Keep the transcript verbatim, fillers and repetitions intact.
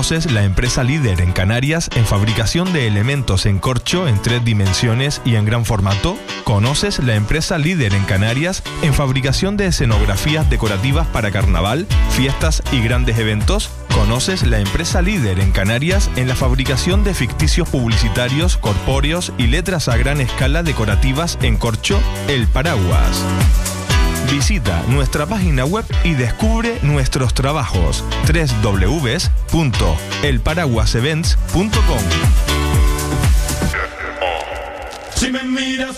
¿Conoces la empresa líder en Canarias en fabricación de elementos en corcho en tres dimensiones y en gran formato? ¿Conoces la empresa líder en Canarias en fabricación de escenografías decorativas para carnaval, fiestas y grandes eventos? ¿Conoces la empresa líder en Canarias en la fabricación de ficticios publicitarios, corpóreos y letras a gran escala decorativas en corcho? El Paraguas. Visita nuestra página web y descubre nuestros trabajos. doble u doble u doble u punto el paraguas events punto com. Si me miras